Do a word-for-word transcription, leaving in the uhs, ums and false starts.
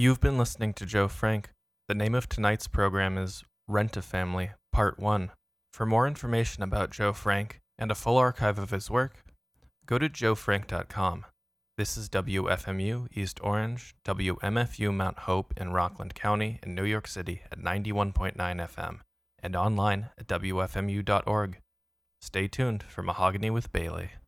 You've been listening to Joe Frank. The name of tonight's program is Rent-A-Family, Part one. For more information about Joe Frank and a full archive of his work, go to joe frank dot com. This is W F M U East Orange, W M F U Mount Hope in Rockland County in New York City at ninety-one point nine F M and online at W F M U dot org. Stay tuned for Mahogany with Bailey.